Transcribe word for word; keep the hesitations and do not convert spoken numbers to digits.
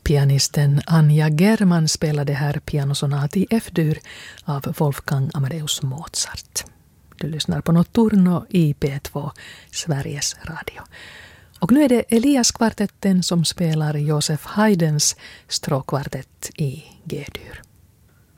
Pianisten Anja German spelade här pianosonat i F-dur av Wolfgang Amadeus Mozart. Du lyssnar på Notturno i P två, Sveriges Radio. Och nu är det Elias-kvartetten som spelar Josef Haydns stråkkvartett i G-dur.